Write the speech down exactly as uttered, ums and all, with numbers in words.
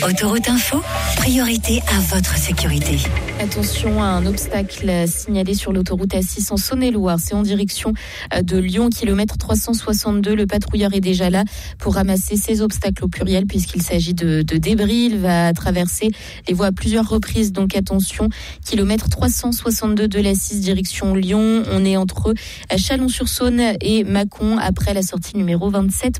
Autoroute Info, priorité à votre sécurité. Attention à un obstacle signalé sur l'autoroute A six en Saône-et-Loire. C'est en direction de Lyon, kilomètre trois cent soixante-deux. Le patrouilleur est déjà là pour ramasser ces obstacles au pluriel puisqu'il s'agit de, de débris. Il va traverser les voies à plusieurs reprises. Donc attention, kilomètre trois cent soixante-deux de l'A six direction Lyon. On est entre Chalon-sur-Saône et Mâcon après la sortie numéro vingt-sept.